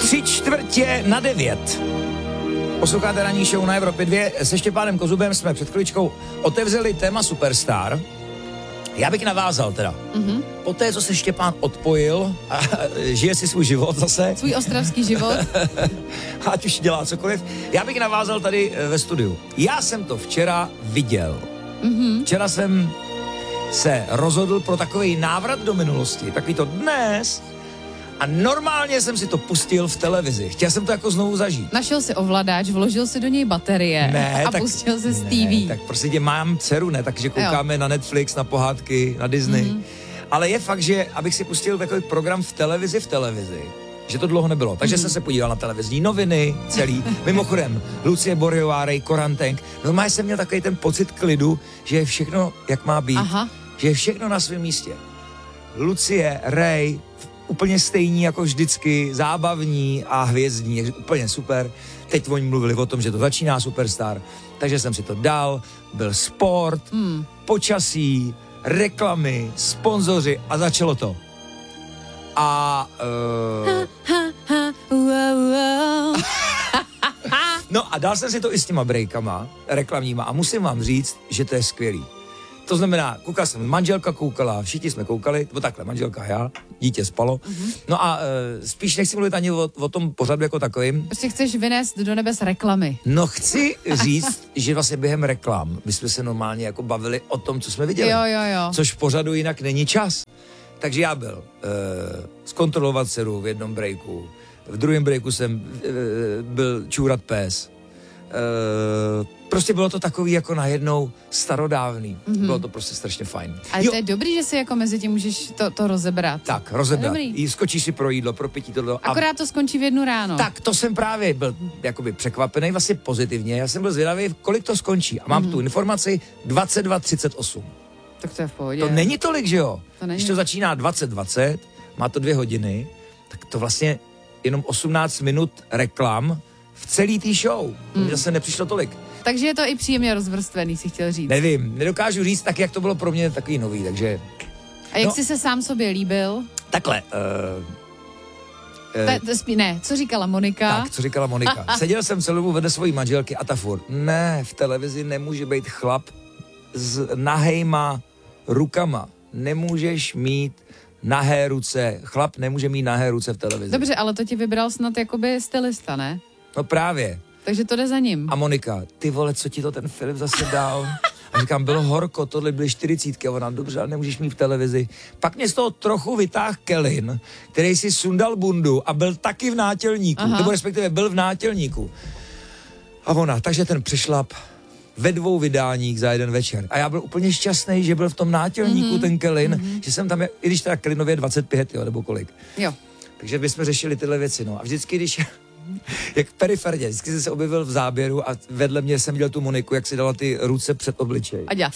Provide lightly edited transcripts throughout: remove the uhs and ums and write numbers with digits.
8:45. Posloucháte ranní show na Evropě 2. Se Štěpánem Kozubem jsme před chviličkou otevřeli téma Superstar. Já bych navázal teda. Poté, co se Štěpán odpojil a žije si svůj život zase. Svůj ostravský život. Ať už dělá cokoliv. Já bych navázal tady ve studiu. Já jsem to včera viděl. Včera jsem se rozhodl pro takový návrat do minulosti. Takový to dnes. A normálně jsem si to pustil v televizi. Chtěl jsem to jako znovu zažít. Našel si ovladač, vložil si do něj baterie a pustil si z TV. Tak prostě tě mám dceru, ne? Takže koukáme na Netflix, na pohádky, na Disney. Ale je fakt, že abych si pustil takový program v televizi, že to dlouho nebylo. Takže jsem se podíval na televizní noviny celý. Mimochodem, Lucie Boreová, Ray Korantenk. Normálně jsem měl takový ten pocit klidu, že je všechno, jak má být. Že je všechno na svém místě. Lucie, Ray, úplně stejní jako vždycky, zábavní a hvězdní, úplně super. Teď oni mluvili o tom, že to začíná Superstar, takže jsem si to dal, byl sport, počasí, reklamy, sponzoři a začalo to. A no a dal jsem si to i s těma breakama reklamníma a musím vám říct, že to je skvělý. To znamená, koukal jsem, manželka koukala, všichni jsme koukali, nebo takhle, manželka a já, dítě spalo. No a spíš nechci mluvit ani o tom pořadu jako takovým. Prostě chceš vynést do nebes reklamy. No chci říct, že vlastně během reklam my jsme se normálně jako bavili o tom, co jsme viděli. Jo. Což v pořadu jinak není čas. Takže já byl zkontrolovat dceru v jednom breaku, v druhém breaku jsem byl čůrat pes. Prostě bylo to takový jako najednou starodávný. Bylo to prostě strašně fajn. Ale to je dobrý, že si jako mezi tím můžeš to rozebrat. Tak, rozebrat. Skočíš si pro jídlo, pro pití tohle. Akorát to skončí v 1 ráno. Tak, to jsem právě byl jakoby překvapený, vlastně pozitivně. Já jsem byl zvědavý, kolik to skončí. A mám tu informaci 22:38. Tak to je v pohodě. To není tolik, že jo? To není. Když to začíná 20:20, má to 2 hodiny, tak to vlastně jenom 18 minut reklam v celý té show. Zase nepřišlo tolik. Takže je to i příjemně rozvrstvený, si chtěl říct. Nevím, nedokážu říct tak, jak to bylo pro mě takový nový, takže... A jak jsi se sám sobě líbil? Takhle. Co říkala Monika? Tak, co říkala Monika. Seděl jsem celou dobu vedle svojí manželky a ta furt, ne, v televizi nemůže být chlap s nahejma rukama. Nemůžeš mít nahé ruce. Chlap nemůže mít nahé ruce v televizi. Dobře, ale to ti vybral snad jakoby stylista, ne? No právě. Takže to jde za ním. A Monika, ty vole, co ti to ten Filip zase dal? A říkám, bylo horko, tohle byly 40. A ona, dobře, ale nemůžeš mít v televizi. Pak mě z toho trochu vytáhl Kelin, který si sundal bundu a byl taky v nátělníku. Nebo respektive byl v nátělníku. A ona, takže ten přešlap ve 2 vydáních za jeden večer. A já byl úplně šťastný, že byl v tom nátělníku ten Kelin, že jsem tam, i když teda Kelinově 25, jo, nebo kolik. Jo. Takže bychom řešili tyhle věci, no. A vždycky, když jak periferně, vždycky jsem se objevil v záběru a vedle mě jsem viděl tu Moniku, jak si dala ty ruce před obličej. A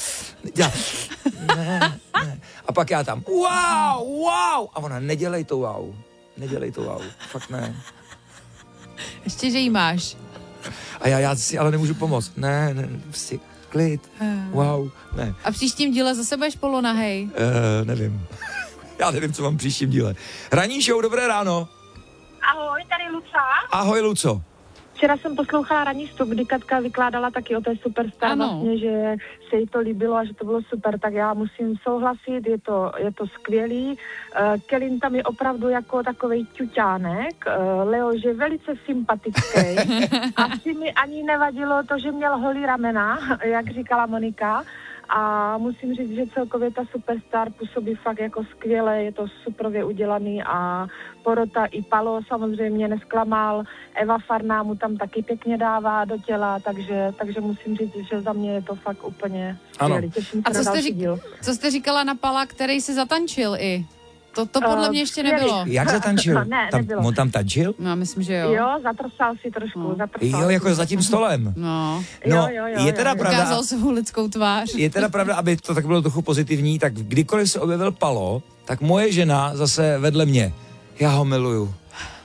Ne. A pak já tam, wow. A ona, nedělej to wow. Fakt ne. Ještě, že jí máš. A já si ale nemůžu pomoct. Ne, prostě klid, wow, ne. A v příštím díle zase budeš polonahej? Nevím. Já nevím, co mám v příštím díle. Ranní show, dobré ráno. Ahoj, tady Luca. Ahoj, Luco. Včera jsem poslouchala ranní vstup, kdy Katka vykládala taky o té Superstar, vlastně, že se jí to líbilo a že to bylo super, tak já musím souhlasit, je to skvělý. Kelin tam je opravdu jako takovej ťuťánek, Leo, že je velice sympatický. Asi mi ani nevadilo to, že měl holý ramena, jak říkala Monika. A musím říct, že celkově ta Superstar působí fakt jako skvěle, je to superově udělaný a porota i Palo samozřejmě nesklamal, Eva Farná mu tam taky pěkně dává do těla, takže musím říct, že za mě je to fakt úplně skvělý. Těším se na další díl. Co jste říkala na Pala, který si zatančil i? To podle mě ještě nebylo. Jak zatančil? Nebylo. On tam tančil? No, myslím, že jo. Jo, zatrsal si trošku. Jo, jako za tím stolem. No, je teda pravda. Ukázal svou lidskou tvář. Je teda pravda, aby to tak bylo trochu pozitivní, tak kdykoliv se objevil Palo, tak moje žena zase vedle mě. Já ho miluju.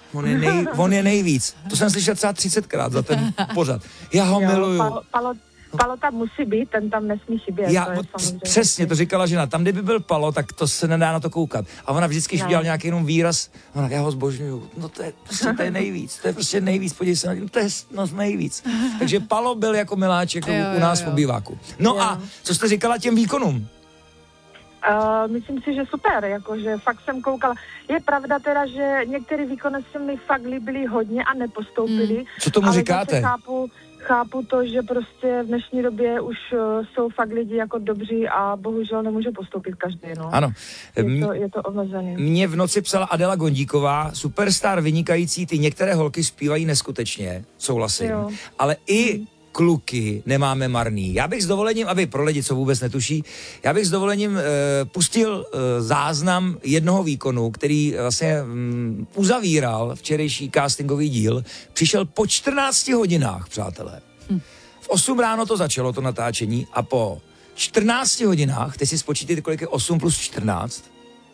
On je nejvíc. To jsem slyšel třeba 30krát za ten pořad. Já ho miluju. Palo tam musí být, ten tam nesmí chybět. Přesně, to říkala žena. Tam, kdyby byl Palo, tak to se nedá na to koukat. A ona vždycky, když udělal nějaký jenom výraz, ona, já ho zbožňuju. No to je nejvíc, to je prostě nejvíc, podívej se na něj, to je nejvíc. Takže Palo byl jako miláček u nás v obýváku. No a co jste říkala těm výkonům? Myslím si, že super, jakože fakt jsem koukala. Je pravda teda, že některé výkony se mi fakt líbily hodně a nepostoupily. Co tomu říkáte? Chápu to, že prostě v dnešní době už jsou fakt lidi jako dobří a bohužel nemůže postoupit každý, no. Ano. Je to omezený. Mě v noci psala Adela Gondíková, superstar vynikající, ty některé holky zpívají neskutečně, souhlasím, ale i kluky nemáme marný. Já bych s dovolením, aby pro lidi, co vůbec netuší, já bych s dovolením pustil záznam jednoho výkonu, který vlastně uzavíral včerejší castingový díl. Přišel po 14 hodinách, přátelé. V 8 ráno to začalo, to natáčení, a po 14 hodinách, teď si spočítejte, kolik je 8 plus 14,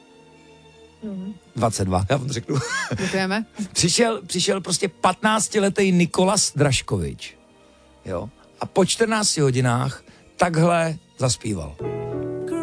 22, já vám řeknu. Děkujeme. Přišel prostě 15letý Nikolas Draškovič. Jo? A po 14 hodinách takhle zaspíval.